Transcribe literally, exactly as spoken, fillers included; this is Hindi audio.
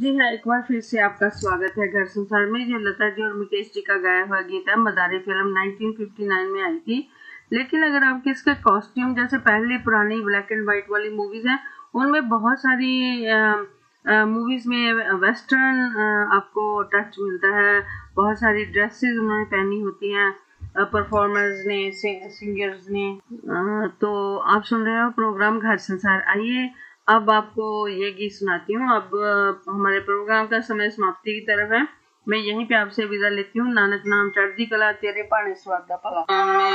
जी हाँ, एक बार फिर से आपका स्वागत है घर संसार में। जो लता जी और मुकेश जी का गाया हुआ गीत है, मदारी फिल्म नाइनटीन फिफ्टी नाइन में आई थी। लेकिन अगर आपके इसका कॉस्ट्यूम जैसे पहले पुरानी ब्लैक एंड व्हाइट वाली मूवीज हैं, उनमें बहुत सारी मूवीज में वेस्टर्न आपको टच मिलता है। बहुत सारी ड्रेसेस उन्होंने पहनी होती हैं परफॉर्मर्स ने, सिंगर्स ने। अ, तो आप सुन रहे हो प्रोग्राम घर संसार। आइए अब आपको ये गीत सुनाती हूँ। अब अ, हमारे प्रोग्राम का समय समाप्ति की तरफ है। मैं यहीं पे आपसे विदा लेती हूँ। नानक नाम चढ़ती कला तेरे भाने स्वादा भला।